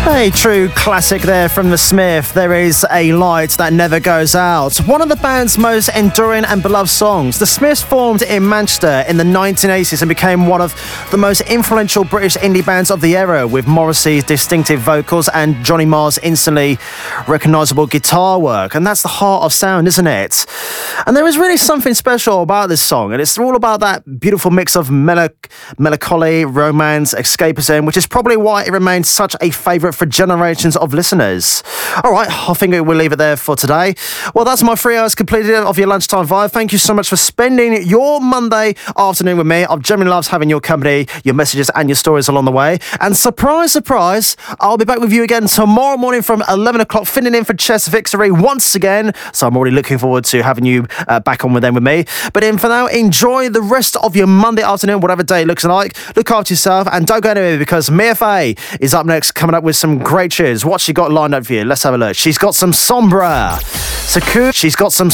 A true classic there from The Smith. There is a light that never goes out. One of the band's most enduring and beloved songs. The Smiths formed in Manchester in the 1980s and became one of the most influential British indie bands of the era, with Morrissey's distinctive vocals and Johnny Marr's instantly recognisable guitar work. And that's the heart of sound, isn't it? And there is really something special about this song, and it's all about that beautiful mix of melancholy, romance, escapism, which is probably why it remains such a favourite for generations of listeners. All right, I think we'll leave it there for today. Well, that's my 3 hours completed of your lunchtime vibe. Thank you so much for spending your Monday afternoon with me. I've genuinely loved having your company, your messages and your stories along the way. And surprise, surprise, I'll be back with you again tomorrow morning from 11 o'clock, filling in for Chess Victory once again. So I'm already looking forward to having you back on with them with me. But for now, enjoy the rest of your Monday afternoon, whatever day it looks like. Look after yourself and don't go anywhere, because Mia Fey is up next, coming up with some great tunes. What's she got lined up for you? Let's have a look. She's got some Sombra. She's got some